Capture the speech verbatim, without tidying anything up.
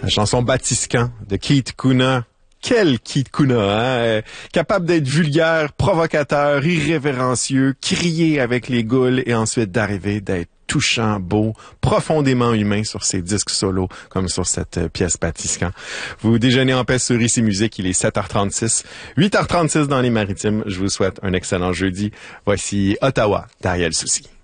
La chanson Batiscan de Keith Kuna. Quel Keith Kuna, hein? Euh, capable d'être vulgaire, provocateur, irrévérencieux, crier avec les goules et ensuite d'arriver d'être touchant, beau, profondément humain sur ses disques solos, comme sur cette euh, pièce Batiscan. Vous déjeunez en paix sur Ici Musique, il est sept heures trente-six, huit heures trente-six dans les Maritimes. Je vous souhaite un excellent jeudi. Voici Ottawa d'Ariel Soucy.